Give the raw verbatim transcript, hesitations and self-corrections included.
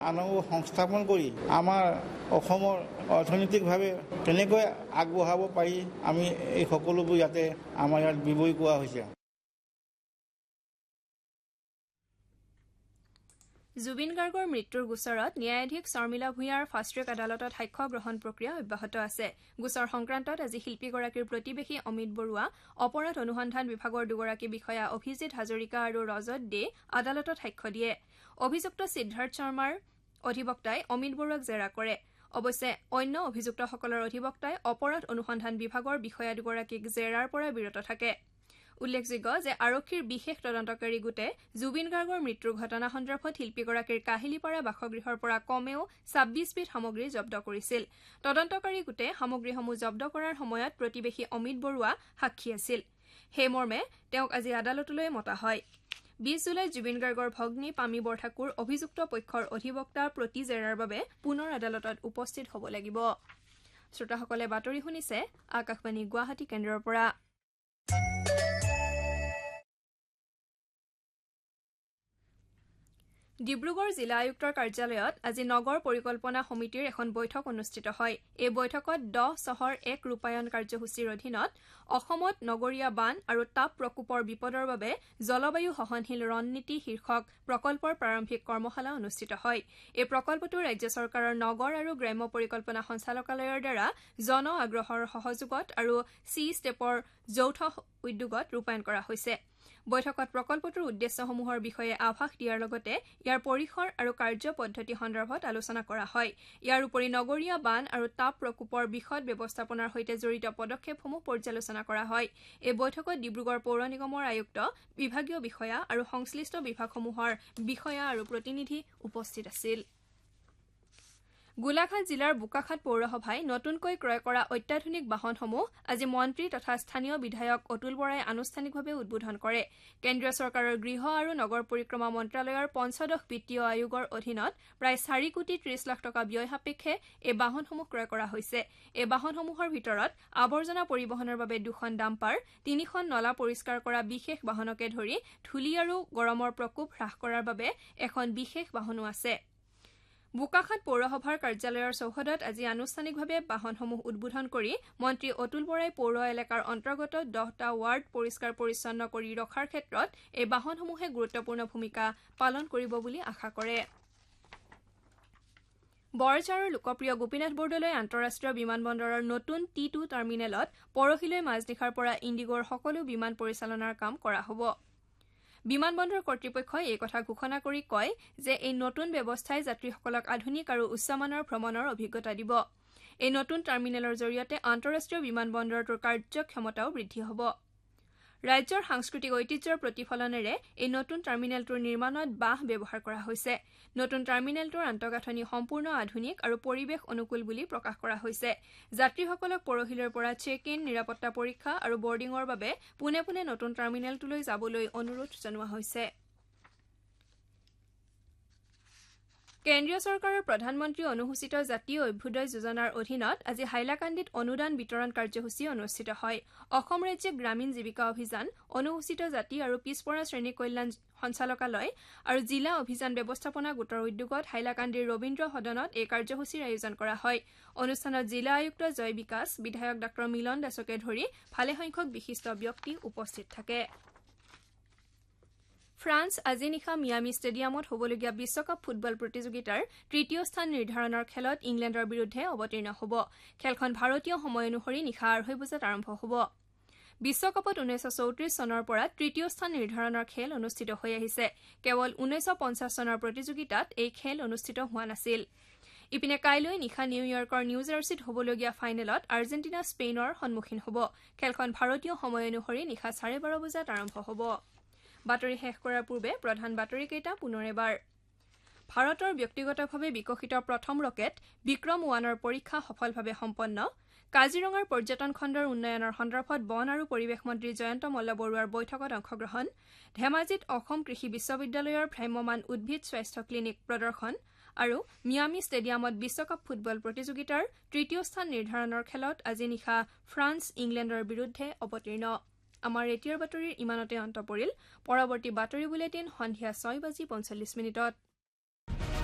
আনকো সংস্থাপন কৰি আমাৰ অসমৰ অৰ্থনৈতিকভাৱে কেনেকৈ আগবঢ়াব পাৰি আমি এই সকলোবোৰ ইয়াতে আমাৰ ইয়াত বিৱৰি কোৱা হৈছে। জুবিন গাৰ্গৰ মৃত্যুৰ গোচৰত ন্যায়াধীশ শৰ্মিলা ভূঞাৰ ফাষ্ট ট্ৰেক আদালতত সাক্ষ্য গ্ৰহণ প্ৰক্ৰিয়া অব্যাহত আছে। গোচৰ সংক্ৰান্তত আজি শিল্পীগৰাকীৰ প্ৰতিবেশী অমিত বৰুৱা, অপৰাধ অনুসন্ধান বিভাগৰ দুগৰাকী বিষয়া অভিজিৎ হাজৰিকা আৰু ৰজত দে আদালতত সাক্ষ্য দিয়ে। অভিযুক্ত সিদ্ধাৰ্থ শৰ্মাৰ অধিবক্তাই অমিত বৰুৱাক জেৰা কৰে। অৱশ্যে অন্য অভিযুক্তসকলৰ অধিবক্তাই অপৰাধ অনুসন্ধান বিভাগৰ বিষয়া দুগৰাকীক জেৰাৰ পৰা বিৰত থাকে। উল্লেখযোগ্য যে আৰক্ষীৰ বিশেষ তদন্তকাৰী গোটে জুবিন গাৰ্গৰ মৃত্যুৰ ঘটনা সন্দৰ্ভত শিল্পীগৰাকীৰ কাহিলীপাৰা বাসগৃহৰ পৰা কমেও ছাব্বিছ বিধ সামগ্ৰী জব্দ কৰিছিল। তদন্তকাৰী গোটে সামগ্ৰীসমূহ জব্দ কৰাৰ সময়ত প্ৰতিবেশী অমিত বৰুৱা সাক্ষী আছিল। সেইমৰ্মে তেওঁক আজি আদালতলৈ মতা হয়। বিশ জুলাইত জুবিন গাৰ্গৰ ভগ্নী পামী বৰঠাকুৰ অভিযুক্ত পক্ষৰ অধিবক্তা প্ৰতি জেৰাৰ বাবে পুনৰ আদালতত উপস্থিত হ'ব লাগিব। শ্ৰোতাসকলে বাতৰি শুনিছে আকাশবাণী গুৱাহাটী কেন্দ্ৰৰ পৰা। ডিব্ৰুগড় জিলা আয়ুক্তৰ কাৰ্যালয়ত আজি নগৰ পৰিকল্পনা সমিতিৰ এখন বৈঠক অনুষ্ঠিত হয়। এই বৈঠকত দহ চহৰ এক ৰূপায়ণ কাৰ্যসূচীৰ অধীনত অসমত নগৰীয়া বান আৰু তাপ প্ৰকোপৰ বিপদৰ বাবে জলবায়ু সহনশীল ৰণনীতি শীৰ্ষক প্ৰকল্পৰ প্ৰাৰম্ভিক কৰ্মশালা অনুষ্ঠিত হয়। এই প্ৰকল্পটো ৰাজ্য চৰকাৰৰ নগৰ আৰু গ্ৰাম্য পৰিকল্পনা সঞ্চালকালয়ৰ দ্বাৰা জন আগ্ৰহৰ সহযোগত আৰু চি ষ্টেপৰ যৌথ উদ্যোগত ৰূপায়ণ কৰা হৈছে। বৈঠকত প্ৰকল্পটোৰ উদ্দেশ্যসমূহৰ বিষয়ে আভাস দিয়াৰ লগতে ইয়াৰ পৰিসৰ আৰু কাৰ্য পদ্ধতি সন্দৰ্ভত আলোচনা কৰা হয়। ইয়াৰ উপৰি নগৰীয়া বান আৰু তাপ প্ৰকোপৰ বিশদ ব্যৱস্থাপনাৰ সৈতে জড়িত পদক্ষেপসমূহ পৰ্যালোচনা কৰা হয়। এই বৈঠকত ডিব্ৰুগড় পৌৰ নিগমৰ আয়ুক্ত, বিভাগীয় বিষয়া আৰু সংশ্লিষ্ট বিভাগসমূহৰ বিষয়া আৰু প্ৰতিনিধি উপস্থিত আছিল। গোলাঘাট জিলাৰ বোকাখাট পৌৰসভাই নতুনকৈ ক্ৰয় কৰা অত্যাধুনিক বাহনসমূহ আজি মন্ত্ৰী তথা স্থানীয় বিধায়ক অতুল বৰাই আনুষ্ঠানিকভাৱে উদ্বোধন কৰে। কেন্দ্ৰীয় চৰকাৰৰ গৃহ আৰু নগৰ পৰিক্ৰমা মন্ত্ৰালয়ৰ পঞ্চদশ বিত্তীয় আয়োগৰ অধীনত প্ৰায় চাৰি কোটি ত্ৰিশ লাখ টকা ব্যয় সাপেক্ষে এই বাহনসমূহ ক্ৰয় কৰা হৈছে। এই বাহনসমূহৰ ভিতৰত আৱৰ্জনা পৰিবহণৰ বাবে দুখন ডাম্পাৰ, তিনিখন নলা পৰিষ্কাৰ কৰা বিশেষ বাহনকে ধৰি ধূলি আৰু গৰমৰ প্ৰকোপ হ্ৰাস কৰাৰ বাবে এখন বিশেষ বাহনো আছে। বোকাখাট পৌৰসভাৰ কাৰ্যালয়ৰ চৌহদত আজি আনুষ্ঠানিকভাৱে বাহনসমূহ উদ্বোধন কৰি মন্ত্ৰী অতুল বৰাই পৌৰ এলেকাৰ অন্তৰ্গত দহটা ৱাৰ্ড পৰিষ্কাৰ পৰিচ্ছন্ন কৰি ৰখাৰ ক্ষেত্ৰত এই বাহনসমূহে গুৰুত্বপূৰ্ণ ভূমিকা পালন কৰিব বুলি আশা কৰে। বৰঝাৰৰ লোকপ্ৰিয় গোপীনাথ বৰদলৈ আন্তঃৰাষ্ট্ৰীয় বিমানবন্দৰৰ নতুন টি টু টাৰ্মিনেলত পৰহিলৈ মাজনিশাৰ পৰা ইণ্ডিগোৰ সকলো বিমান পৰিচালনাৰ কাম কৰা হ'ব। বিমানবন্দৰ কৰ্তৃপক্ষই এই কথা ঘোষণা কৰি কয় যে এই নতুন ব্যৱস্থাই যাত্ৰীসকলক আধুনিক আৰু উচ্চমানৰ ভ্ৰমণৰ অভিজ্ঞতা দিব। এই নতুন টাৰ্মিনেলৰ জৰিয়তে আন্তঃৰাষ্ট্ৰীয় বিমানবন্দৰটোৰ কাৰ্যক্ষমতাও বৃদ্ধি হ'ব। ৰাজ্যৰ সাংস্কৃতিক ঐতিহ্যৰ প্ৰতিফলনেৰে এই নতুন টাৰ্মিনেলটোৰ নিৰ্মাণত বাঁহ ব্যৱহাৰ কৰা হৈছে। নতুন টাৰ্মিনেলটোৰ আন্তঃগাঁথনি সম্পূৰ্ণ আধুনিক আৰু পৰিৱেশ অনুকূল বুলি প্ৰকাশ কৰা হৈছে। যাত্ৰীসকলক পৰহিলৈৰ পৰা চেক ইন, নিৰাপত্তা পৰীক্ষা আৰু বৰ্ডিঙৰ বাবে পোনে পোনে নতুন টাৰ্মিনেলটোলৈ যাবলৈ অনুৰোধ জনোৱা হৈছে। কেন্দ্ৰীয় চৰকাৰৰ প্ৰধানমন্ত্ৰী অনুসূচিত জাতি অভ্যুদয় যোজনাৰ অধীনত আজি হাইলাকান্দিত অনুদান বিতৰণ কাৰ্যসূচী অনুষ্ঠিত হয়। অসম ৰাজ্যিক গ্ৰামীণ জীৱিকা অভিযান, অনুসূচিত জাতি আৰু পিছপৰা শ্ৰেণী কল্যাণ সঞ্চালকালয় আৰু জিলা অভিযান ব্যৱস্থাপনা গোটৰ উদ্যোগত হাইলাকান্দিৰ ৰবীন্দ্ৰ সদনত এই কাৰ্যসূচীৰ আয়োজন কৰা হয়। অনুষ্ঠানত জিলা আয়ুক্ত জয় বিকাশ, বিধায়ক ডাঃ মিলন দাসকে ধৰি ভালেসংখ্যক বিশিষ্ট ব্যক্তি উপস্থিত থাকে। ফ্ৰান্স আজি নিশা মিয়ামি ষ্টেডিয়ামত হ'বলগীয়া বিশ্বকাপ ফুটবল প্ৰতিযোগিতাৰ তৃতীয় স্থান নিৰ্ধাৰণৰ খেলত ইংলেণ্ডৰ বিৰুদ্ধে অৱতীৰ্ণ হ'ব। খেলখন ভাৰতীয় সময় অনুসৰি নিশা আঢ়ৈ বজাত আৰম্ভ হ'ব। বিশ্বকাপত ঊনৈশ চৌত্ৰিশ চনৰ পৰা তৃতীয় স্থান নিৰ্ধাৰণৰ খেল অনুষ্ঠিত হৈ আহিছে। কেৱল ঊনৈশ পঞ্চাছ চনৰ প্ৰতিযোগিতাত এই খেল অনুষ্ঠিত হোৱা নাছিল। ইপিনে কাইলৈ নিশা নিউয়ৰ্কৰ নিউ জাৰ্চিত হ'বলগীয়া ফাইনেলত আৰ্জেণ্টিনা স্পেইনৰ সন্মুখীন হ'ব। খেলখন ভাৰতীয় সময় অনুসৰি নিশা চাৰে বাৰ বজাত আৰম্ভ হ'ব। বাতৰি শেষ কৰাৰ পূৰ্বে প্ৰধান বাতৰিকেইটা পুনৰ এবাৰ। ভাৰতৰ ব্যক্তিগতভাৱে বিকশিত প্ৰথম ৰকেট বিক্ৰম ওৱানৰ পৰীক্ষা সফলভাৱে সম্পন্ন। কাজিৰঙাৰ পৰ্যটন খণ্ডৰ উন্নয়নৰ সন্দৰ্ভত বন আৰু পৰিৱেশ মন্ত্ৰী জয়ন্ত মল্লবৰুৱাৰ বৈঠকত অংশগ্ৰহণ। ধেমাজিত অসম কৃষি বিশ্ববিদ্যালয়ৰ ভ্ৰাম্যমাণ উদ্ভিদ স্বাস্থ্য ক্লিনিক প্ৰদৰ্শন আৰু মিয়ামি ষ্টেডিয়ামত বিশ্বকাপ ফুটবল প্ৰতিযোগিতাৰ তৃতীয় স্থান নিৰ্ধাৰণৰ খেলত আজি নিশা ফ্ৰান্স ইংলেণ্ডৰ বিৰুদ্ধে অৱতীৰ্ণ। আমাৰ এতিয়াৰ বাতৰিৰ ইমানতে অন্ত পৰিল। পৰৱৰ্তী বাতৰি বুলেটিন সন্ধিয়া ছয় বাজি পঞ্চল্লিছ মিনিটত।